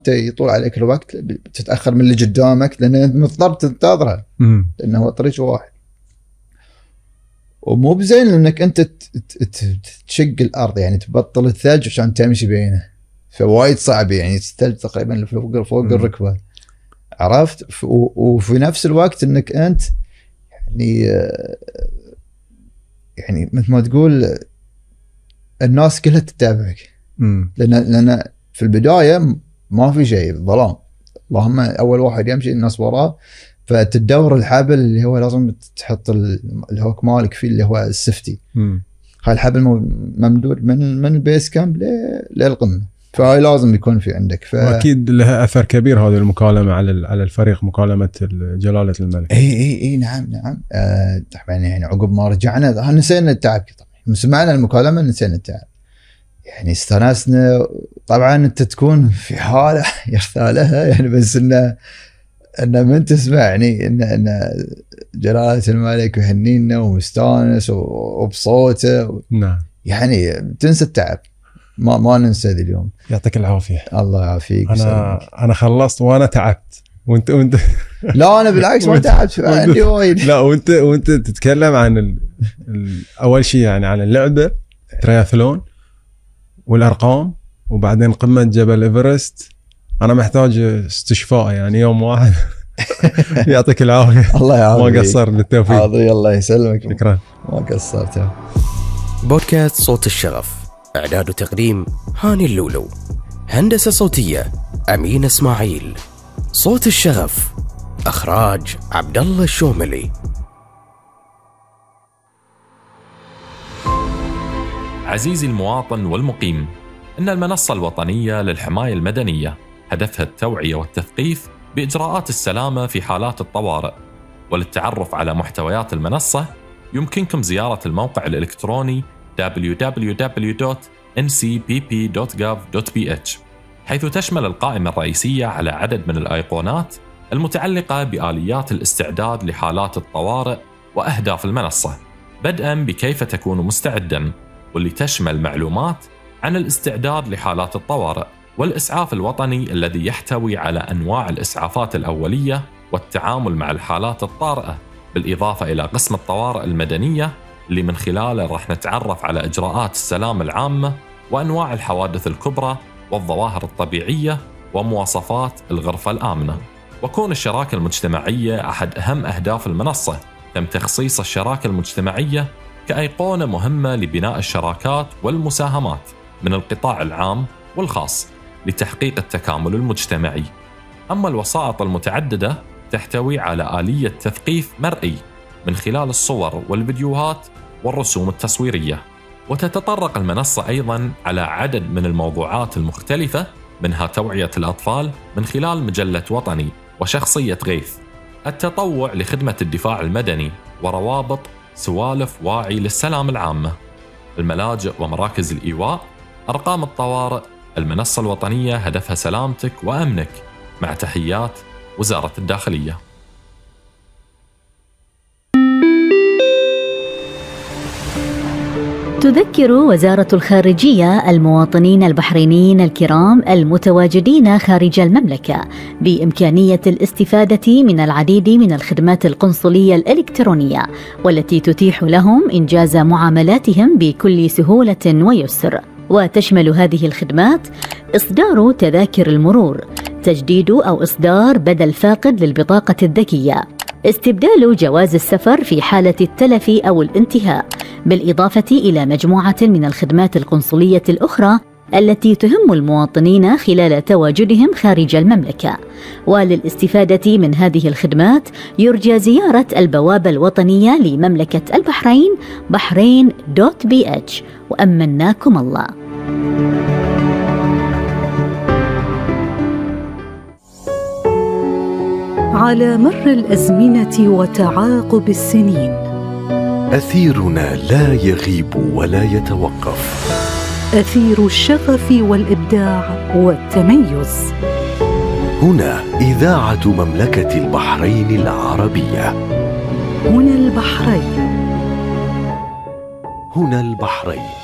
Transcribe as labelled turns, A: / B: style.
A: يطول عليك الوقت تتأخر من اللي قدامك لأن أنت مضطر تنتظره لأنه هو طريق واحد. ومو بزين انك انت تشق الارض يعني تبطل الثلج عشان تمشي بينه، فوايد صعب يعني الثلج تقريبا فوق الركبه، عرفت؟ وفي نفس الوقت انك انت يعني مثل ما تقول الناس كلها تتابعك، لان في البدايه ما في شيء، ظلام، اللهم اول واحد يمشي الناس وراه، فتدور الحبل اللي هو لازم تحط الهوك مالك فيه اللي هو السفتي. هاي الحبل ممدود من البيس كامب للقمه، فهاي لازم يكون في عندك.
B: واكيد لها اثر كبير هذه المكالمه على الفريق، مكالمه جلاله الملك.
A: اي نعم طبعا يعني عقب ما رجعنا نسينا التعب، طبعا سمعنا المكالمه نسينا التعب، يعني استانسنا. طبعا انت تكون في حاله يرثى لها يعني، بس انه من تسمع يعني ان جلالة الملك وهنينا ومستانس وبصوته
B: نعم،
A: يعني تنسى التعب. ما ننسى ذي اليوم.
B: يعطيك العافيه.
A: الله يعافيك.
B: انا خلصت وانا تعبت وانت
A: لا انا بالعكس ما تعبت عندي وايد.
B: لا وانت تتكلم عن اول شيء يعني عن اللعبه ترياثلون والارقام، وبعدين قمه جبل ايفرست. انا محتاج استشفاء يعني يوم واحد. يعطيك العافيه.
A: الله يعافيك.
B: ما قصر، بالتوفيق.
A: حاضر، الله يسلمك.
B: شكرا.
A: ما قصرت.
C: بودكاست صوت الشغف، اعداد وتقديم هاني اللولو، هندسه صوتيه امين اسماعيل، صوت الشغف اخراج عبد الله الشوملي.
D: عزيزي المواطن والمقيم، إن المنصة الوطنية للحماية المدنية هدفها التوعية والتثقيف بإجراءات السلامة في حالات الطوارئ. وللتعرف على محتويات المنصة يمكنكم زيارة الموقع الإلكتروني www.ncpp.gov.bh، حيث تشمل القائمة الرئيسية على عدد من الأيقونات المتعلقة بآليات الاستعداد لحالات الطوارئ وأهداف المنصة، بدءاً بكيف تكون مستعداً، واللي تشمل معلومات عن الاستعداد لحالات الطوارئ، والإسعاف الوطني الذي يحتوي على أنواع الإسعافات الأولية والتعامل مع الحالات الطارئة، بالإضافة إلى قسم الطوارئ المدنية اللي من خلاله راح نتعرف على إجراءات السلامة العامة وأنواع الحوادث الكبرى والظواهر الطبيعية ومواصفات الغرفة الآمنة. وكون الشراكة المجتمعية أحد أهم أهداف المنصة، تم تخصيص الشراكة المجتمعية كأيقونة مهمة لبناء الشراكات والمساهمات من القطاع العام والخاص لتحقيق التكامل المجتمعي. أما الوسائط المتعددة تحتوي على آلية تثقيف مرئي من خلال الصور والفيديوهات والرسوم التصويرية. وتتطرق المنصة أيضاً على عدد من الموضوعات المختلفة، منها توعية الأطفال من خلال مجلة وطني وشخصية غيث، التطوع لخدمة الدفاع المدني وروابط سوالف واعي للسلام العامة، الملاجئ ومراكز الإيواء، أرقام الطوارئ. المنصة الوطنية هدفها سلامتك وأمنك، مع تحيات وزارة الداخلية.
E: تذكر وزارة الخارجية المواطنين البحرينيين الكرام المتواجدين خارج المملكة بإمكانية الاستفادة من العديد من الخدمات القنصلية الإلكترونية، والتي تتيح لهم إنجاز معاملاتهم بكل سهولة ويسر. وتشمل هذه الخدمات إصدار تذاكر المرور، تجديد أو إصدار بدل فاقد للبطاقة الذكية، استبدال جواز السفر في حالة التلف أو الانتهاء، بالإضافة إلى مجموعة من الخدمات القنصلية الأخرى التي تهم المواطنين خلال تواجدهم خارج المملكة. وللاستفادة من هذه الخدمات يرجى زيارة البوابة الوطنية لمملكة البحرين bahrain.bh. وأمناكم الله.
F: على مر الأزمنة وتعاقب السنين،
G: أثيرنا لا يغيب ولا يتوقف،
F: أثير الشغف والإبداع والتميز.
G: هنا إذاعة مملكة البحرين العربية.
F: هنا البحرين.
G: هنا البحرين.